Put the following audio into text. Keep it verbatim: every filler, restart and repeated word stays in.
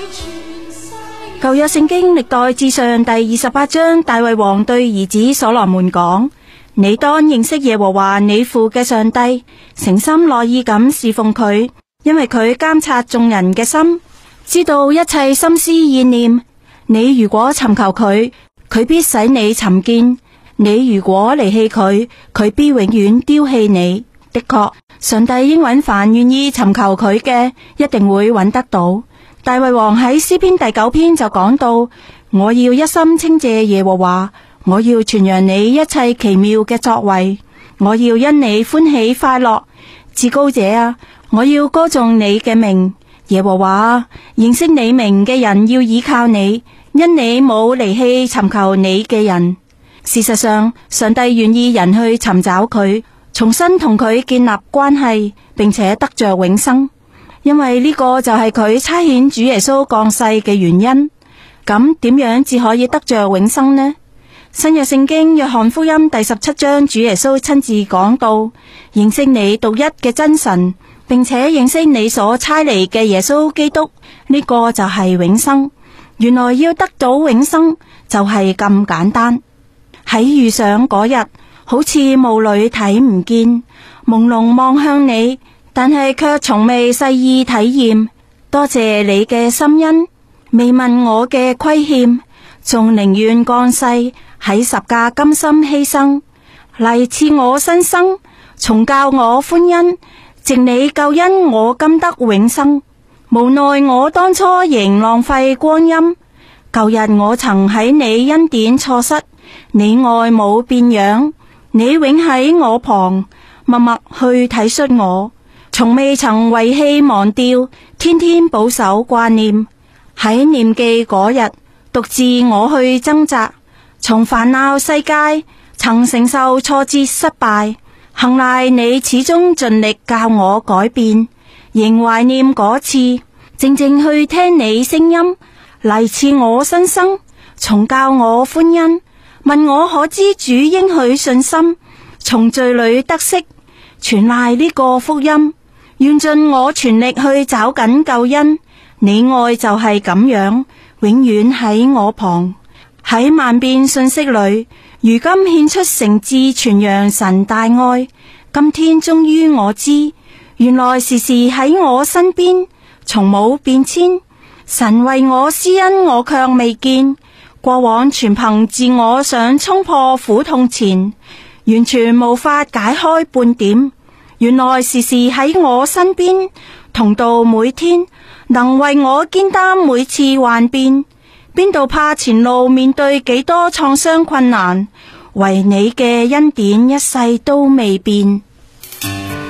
舊約聖經歷代志上第二十八章，大衛王對兒子所羅門講：你當認識耶和華你父嘅上帝，誠心樂意咁侍奉佢，因為佢監察眾人嘅心，知道一切心思意念。你如果尋求佢，佢必使你尋見；你如果離棄佢，佢必永遠丟棄你。的確，上帝應允凡願意尋求佢嘅，一定會揾得到。大衛王喺詩篇第九篇就講到：我要一心稱謝耶和華，我要傳揚你一切奇妙嘅作為，我要因你歡喜快樂。至高者啊，我要歌頌你嘅名。耶和華啊，認識你名嘅人要倚靠你，因你冇離棄尋求你嘅人。事實上，上帝願意人去尋找佢，重新同佢建立關係，並且得着永生。因為呢個就係佢差遣主耶穌降世嘅原因。咁點樣至可以得着永生呢？新約聖經約翰福音第十七章，主耶穌親自講到：認識你獨一嘅真神，並且認識你所差嚟嘅耶穌基督，呢個就係永生。原來要得到永生就係咁簡單。喺遇上嗰日，好似霧裏睇唔見，朦朧望向你，但係卻從未細意體驗。多謝你嘅心恩，未問我嘅虧欠，仲寧願降世喺十架甘心犧牲，嚟賜我新生，重教我歡欣，藉你救恩我今得永生。無奈我當初仍浪費光陰，舊日我曾喺你恩典錯失，你愛冇變樣，你永喺我旁，默默去體恤我，從未曾遺棄忘掉，天天保守掛念。喺念記嗰日，獨自我去掙扎，從煩惱世界曾承受挫折失敗，幸賴你始終盡力教我改變，仍懷念嗰次靜靜去聽你聲音，嚟賜我新生，重教我歡欣，問我可知主應許信心，從罪裏得釋，全賴呢個福音，願盡我全力去找緊救恩。你愛就係咁樣，永遠喺我旁。喺萬變信息裏，如今獻出誠摯傳揚神大愛。今天終於我知，原來時時喺我身邊，從冇變遷。神為我施恩，我卻未見。過往全憑自我想衝破苦痛纏，完全無法解開半點。原來時時喺我身邊，同度每天，能為我肩擔每次幻變。邊度怕前路面對幾多創傷困難，唯你嘅恩典一世都未變。